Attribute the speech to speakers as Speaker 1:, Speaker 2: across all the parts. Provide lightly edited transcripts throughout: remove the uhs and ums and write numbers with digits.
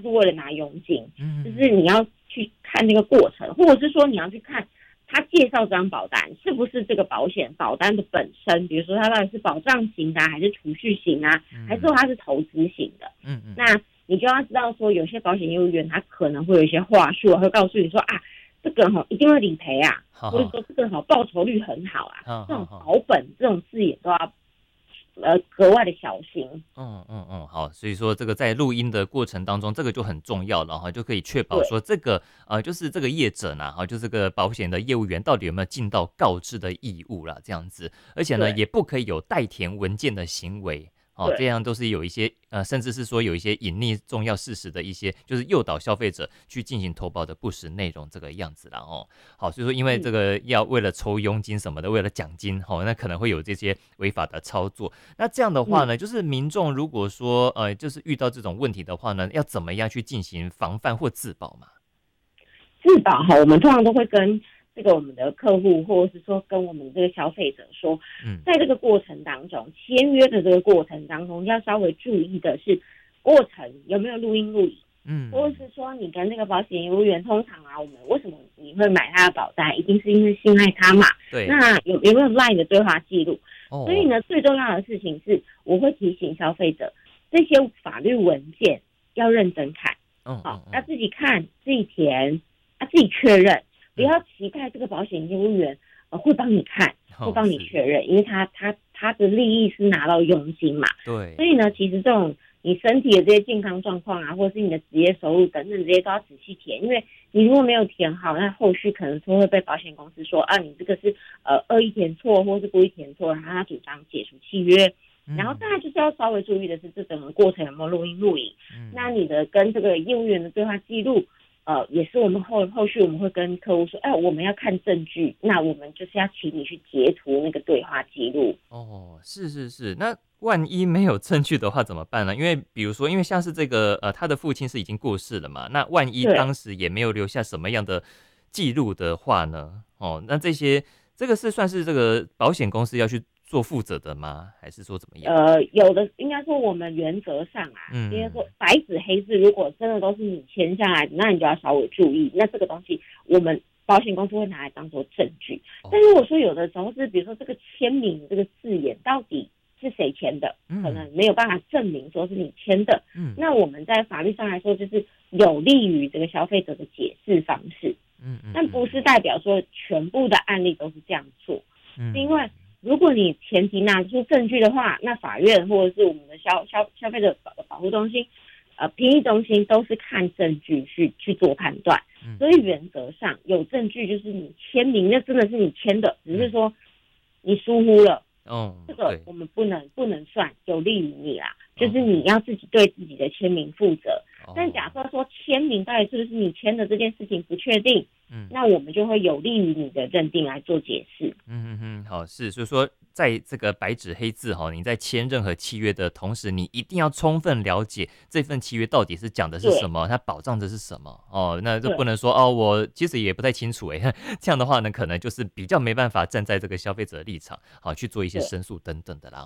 Speaker 1: 是为了拿佣金，就是你要去看那个过程，或者是说你要去看他介绍这张保单是不是这个保单的本身，比如说它到底是保障型的还是储蓄型啊，还是说它是投资型的。那你就要知道说，有些保险业务员他可能会有一些话术，会告诉你说啊，这个一定会理赔啊，或者说这个报酬率很好啊，这种保本这种字眼都要格外的小心。
Speaker 2: 好，所以说这个在录音的过程当中，这个就很重要了哈，就可以确保说这个就是这个业者呢，哈，就是这个保险的业务员到底有没有尽到告知的义务啦，这样子，而且呢，也不可以有代填文件的行为。这样都是有一些甚至是说有一些隐匿重要事实的一些，就是诱导消费者去进行投保的不实内容这个样子啦哦。好，所以说因为这个要为了抽佣金什么的，为了奖金那可能会有这些违法的操作。那这样的话呢，就是民众如果说就是遇到这种问题的话呢，要怎么样去进行防范或自保嘛？
Speaker 1: 自保我们通常都会跟这个我们的客户，或者是说跟我们这个消费者说，在这个过程当中，签约的这个过程当中，要稍微注意的是过程有没有录音录影，或者是说你跟那个保险业务员，通常我们为什么你会买他的保单，一定是因为信赖他嘛？
Speaker 2: 对。
Speaker 1: 那有没有 LINE 的对话记录？所以呢，最重要的事情是，我会提醒消费者，这些法律文件要认真看，要自己看、自己填、自己确认。不要期待这个保险业务员会帮你看，会帮你确认，因为他的利益是拿到佣金嘛。
Speaker 2: 对。
Speaker 1: 所以呢，其实这种你身体的这些健康状况啊，或者是你的职业收入等等这些都要仔细填，因为你如果没有填好，那后续可能说会被保险公司说你这个是恶意填错，或是故意填错，然后他主张解除契约。然后再来就是要稍微注意的是，这整个过程有没有录音录影。那你的跟这个业务员的对话记录。也是我们后续我们会跟客户说，我们要看证据，那我们就是要请你去截图那个对话记录。
Speaker 2: 是，那万一没有证据的话怎么办呢？因为比如说，因为像是这个他的父亲是已经过世了嘛，那万一当时也没有留下什么样的记录的话呢？那这个是算是这个保险公司要去做负责的吗？还是说怎么样？
Speaker 1: 有的应该说我们原则上应该说白纸黑字，如果真的都是你签下来的，那你就要稍微注意。那这个东西我们保险公司会拿来当做证据。但如果说有的时候是，比如说这个签名这个字眼到底是谁签的，可能没有办法证明说是你签的。那我们在法律上来说，就是有利于这个消费者的解释方式。但不是代表说全部的案例都是这样做。是因为如果你前提拿出证据的话，那法院或者是我们的消费者保护中心、评议中心都是看证据去做判断。所以原则上有证据就是你签名，那真的是你签的，只是说你疏忽了。这个我们不能算有利于你啦，就是你要自己对自己的签名负责。但假设说签名到底是不是你签的这件事情不确定，那我们就会有利于你的认定来做解释。
Speaker 2: 好，是，所以说在这个白纸黑字你在签任何契约的同时，你一定要充分了解这份契约到底是讲的是什么，它保障的是什么那就不能说我其实也不太清楚这样的话呢，可能就是比较没办法站在这个消费者的立场去做一些申诉等等的啦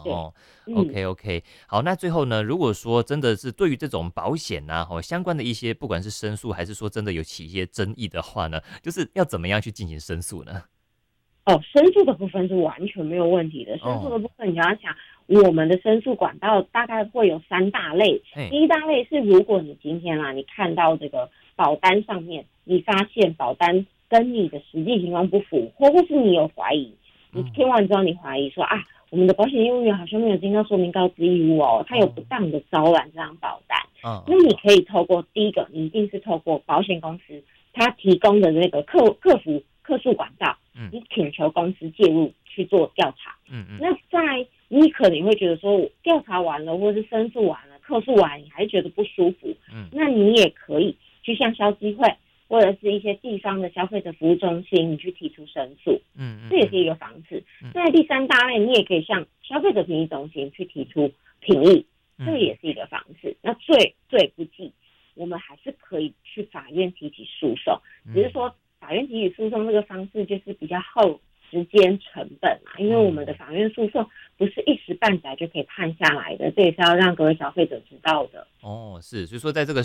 Speaker 2: OK， 好，那最后呢，如果说真的是对于这种保险相关的一些，不管是申诉还是说真的有起一些争议的话呢，就是要怎么样去进行申诉呢？
Speaker 1: 申诉的部分是完全没有问题的。申诉的部分，你要想，我们的申诉管道大概会有3大类。第一大类是，如果你今天你看到这个保单上面，你发现保单跟你的实际情况不符，或是你有怀疑，你听完之后你怀疑说我们的保险业务员好像没有尽到说明告知义务他有不当的招揽这张保单。那你可以透过第一个，你一定是透过保险公司他提供的那个客诉管道。你请求公司介入去做调查。那你可能会觉得说，调查完了，或是申诉完了、客诉完，你还是觉得不舒服。那你也可以去向消基会或者是一些地方的消费者服务中心，你去提出申诉。这也是一个方式。在第3大类，你也可以向消费者评议中心去提出评议，这也是一个方式。那最不济，我们还是可以去法院提起诉讼，只是说法院提起诉讼这个方式就是比较耗时间成本因为我们的法院诉讼不是一时半载就可以判下来的，这也是要让各位消费者知道的。
Speaker 2: 是，所以说在这个